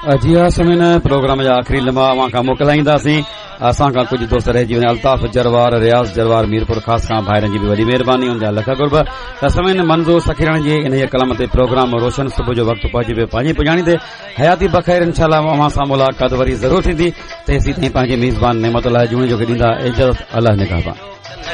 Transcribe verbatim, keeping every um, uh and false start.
जी हाँ समीन प्रोग्राम जा आखिरी लम्हा अवां खां मोकिलाईंदासीं असां खां कुझु दोस्त रहिजी वञे अल्ताफ जरवार रियाज़ जरवार मीरपुर ख़ासि खां भाइरनि जी बि वॾी महिरबानी उनजा लख गुरब त समीन मंज़ूर सखीरण जी इन कलम ते प्रोग्राम रोशन सुबुह जो वक़्तु पहुची पियो पंहिंजी पुॼाणी ते हयाती बख़ैर इंशाअल्लाह अवां सां मुलाक़ात वरी ज़रूर थींदी तेसीं ताईं पंहिंजे मेज़बान नेमतुल्लाह जूणी जो ॾींदा इजाज़त अल्लाह निगहबान।